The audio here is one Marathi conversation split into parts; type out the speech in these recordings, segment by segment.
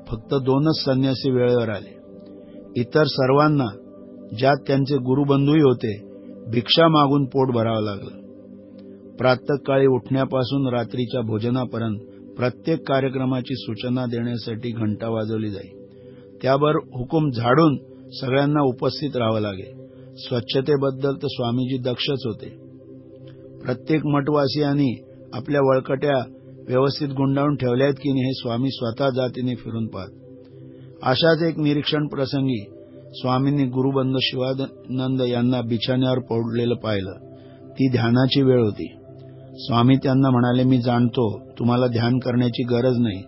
फक्त 2च संन्यासी वेळेवर आले. इतर सर्वांना, ज्यात त्यांचे गुरुबंधूही होते, भिक्षा मागून पोट भरावं लागलं. प्रातःकाळी उठण्यापासून रात्रीच्या भोजनापर्यंत प्रत्येक कार्यक्रमाची सूचना देण्यासाठी घंटा वाजवली जाई. त्यावर हुकूम झाडून सगळ्यांना उपस्थित राहावं लागे. स्वच्छतेबद्दल तर स्वामीजी दक्षच होते. प्रत्येक मठवासियांनी आपल्या वळकट्या व्यवस्थित गुंडाळून ठेवल्या आहेत की नाही हे स्वामी स्वतः जातीने फिरून पाहत. अशाच एक निरीक्षण प्रसंगी स्वामींनी गुरुबंधू शिवानंद यांना बिछाण्यावर पडलेलं पाहिलं. ती ध्यानाची वेळ होती. स्वामी त्यांना म्हणाले, मी जाणतो तुम्हाला ध्यान करण्याची गरज नाही.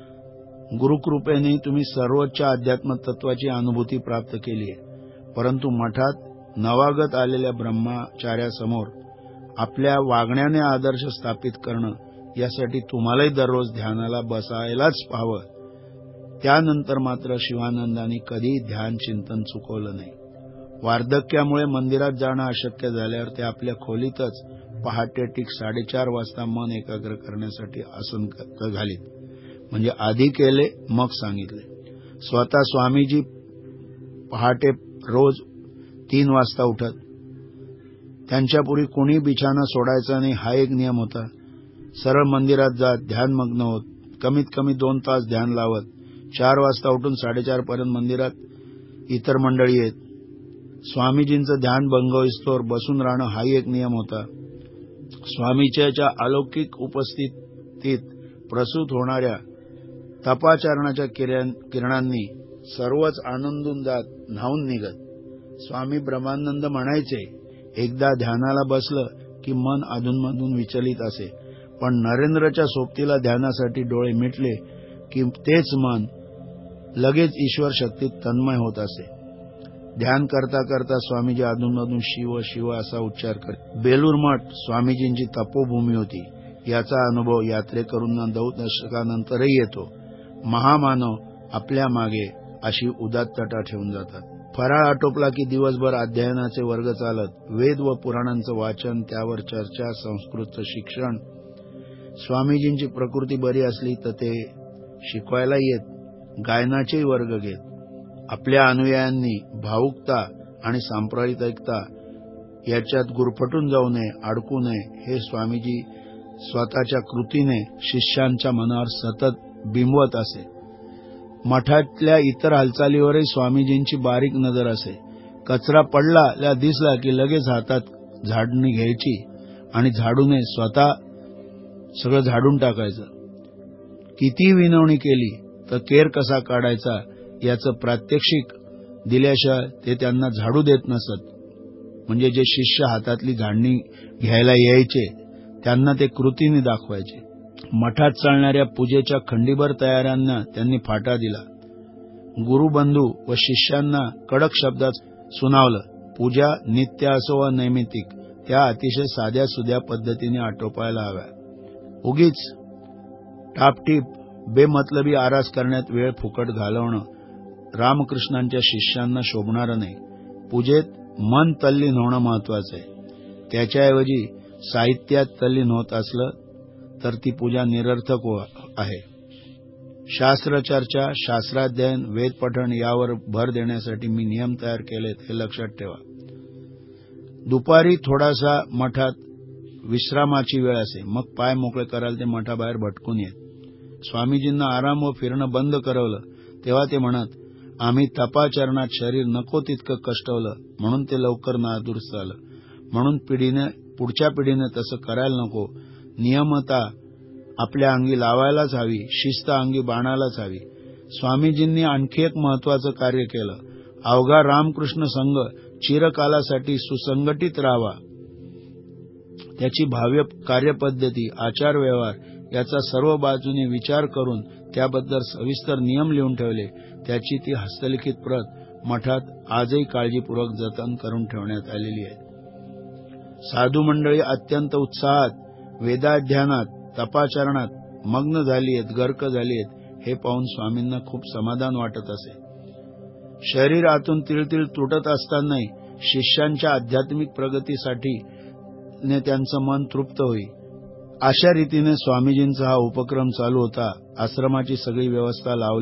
गुरुकृपेने तुम्ही सर्वोच्च अध्यात्म तत्वाची अनुभूती प्राप्त केली आहे. परंतु मठात नवागत आलेल्या ब्रह्मचार्यासमोर आपल्या वागण्याने आदर्श स्थापित करणं, यासाठी तुम्हालाही दररोज ध्यानाला बसायलाच हवं. त्यानंतर मात्र शिवानंदांनी कधीही ध्यान चिंतन चुकवलं नाही. वार्धक्यामुळे मंदिरात जाणं अशक्य झाल्यावर ते आपल्या खोलीतच पहाटे ठीक 4:30 वाजता मन एकाग्र करण्यासाठी आसन घालीत. म्हणजे आधी केले मग सांगितले. स्वतः स्वामीजी पहाटे रोज 3 वाजता उठत. त्यांच्यापूर्वी कोणी बिछाना सोडायचा नाही हा एक नियम होता. सरळ मंदिरात जात, ध्यानमग्न होत, कमीत कमी 2 तास ध्यान लावत. 4 वाजता उठून 4:30 पर्यंत मंदिरात इतर मंडळी येत. स्वामीजींचं ध्यान भंग होईस्तोवर बसून राहणं हाही एक नियम होता. स्वामीच्या अलौकिक उपस्थितीत प्रसूत होणाऱ्या तपाचरणाच्या किरणांनी सर्वच आनंदून जात न्हावून निघत. स्वामी ब्रह्मानंद म्हणायचे, एकदा ध्यानाला बसलं की मन अधूनमधून विचलित असे, पण नरेंद्रच्या सोबतीला ध्यानासाठी डोळे मिटले की तेच मन लगेच ईश्वर शक्तीत तन्मय होत असे. ध्यान करता करता स्वामीजी अधूनमधून शिव शिव असा उच्चार करत. बेलूर मठ स्वामीजींची तपोभूमी होती. याचा अनुभव यात्रेकरूंना 2 दशकानंतरही येतो. महामानव आपल्या मागे अशी उदात्तता ठेवून जातात. फराळ आटोपला की दिवसभर अध्ययनाचे वर्ग चालत. वेद व पुराणांचं वाचन, त्यावर चर्चा, संस्कृतचं शिक्षण. स्वामीजींची प्रकृती बरी असली तर ते शिकवायला येत. गायनाचेही वर्ग घेत. आपल्या अनुयायांनी भावुकता आणि सांप्रदायिकता याच्यात गुरफटून जाऊ नये, अडकू नये, हे स्वामीजी स्वतःच्या कृतीने शिष्यांच्या मनावर सतत बिंबवत असे. मठातल्या इतर हालचालीवरही स्वामीजींची बारीक नजर असे. कचरा पडला दिसला की लगेच हातात झाडणी घ्यायची आणि झाडूने स्वतः सगळं झाडून टाकायचं. किती विनवणी केली तर केर कसा काढायचा याचं प्रात्यक्षिक दिल्याशिवाय ते त्यांना झाडू देत नसत. म्हणजे जे शिष्य हातातली झाडणी घ्यायला यायचे त्यांना ते कृतीने दाखवायचे. मठात चालणाऱ्या पूजेच्या खंडीभर तयाऱ्यांना त्यांनी फाटा दिला. गुरुबंधू व शिष्यांना कडक शब्दात सुनावलं, पूजा नित्य असो व नैमित्तिक त्या अतिशय साध्या सुध्या पद्धतीने आटोपायला हव्या. उगीच टापटीप बेमतलबी आरास करण्यात वेळ फुकट घालवणं रामकृष्णांच्या शिष्यांना शोभणारं नाही. पूजेत मन तल्लीन होणं महत्वाचं आहे. त्याच्याऐवजी साहित्यात तल्लीन होत असलं तर ती पूजा निरर्थक आहे. शास्त्रचर्चा, शास्त्राध्ययन, वेदपठण यावर भर देण्यासाठी मी नियम तयार केलेत, हे लक्षात ठेवा. दुपारी थोडासा मठात विश्रामाची वेळ असे. मग पाय मोकळे कराल ते मठाबाहेर भटकून येत. स्वामीजींना आराम व फिरणं बंद करवलं तेव्हा ते म्हणत, आम्ही तपाचरणात शरीर नको तितकं कष्टवलं म्हणून ते लवकर नादुरुस्त झालं. म्हणून पुढच्या पिढीने तसं करायला नको. नियमता आपल्या अंगी लावायलाच हवी, शिस्त अंगी बाणायलाच हवी. स्वामीजींनी आणखी एक महत्वाचं कार्य केलं. अवघा रामकृष्ण संघ चिरकालासाठी सुसंघटित राहावा, त्याची भाव्य कार्यपद्धती, आचार व्यवहार याचा सर्व बाजूने विचार करून त्याबद्दल सविस्तर नियम लिहून ठेवले. त्याची ती हस्तलिखित प्रत मठात आजही काळजीपूर्वक जतन करून ठेवण्यात आलेली आहे. साधू मंडळी अत्यंत उत्साहात वेदाध्ययनात, तपाचरणात मग्न झाली आहेत, गर्क झाली आहेत, हे पाहून स्वामींना खूप समाधान वाटत असे. शरीर आतून तिळतिळ तुटत असतानाही शिष्यांच्या आध्यात्मिक प्रगतीसाठी त्यांचं मन तृप्त होई. अशा रीतीने स्वामीजींचा हा उपक्रम चालू होता. आश्रमाची सगळी व्यवस्था लावली